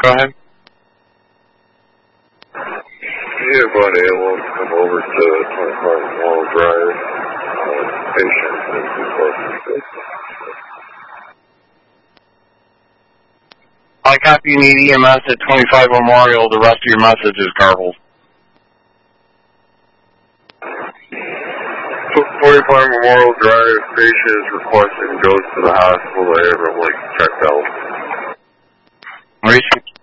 Go ahead. Anybody able to come over to 25 Memorial Drive? Patient is requesting. I copy you need EMS at 25 Memorial. The rest of your message is garbled. 25 Memorial Drive, patient is requesting goes to the hospital. They haven't checked out. Recent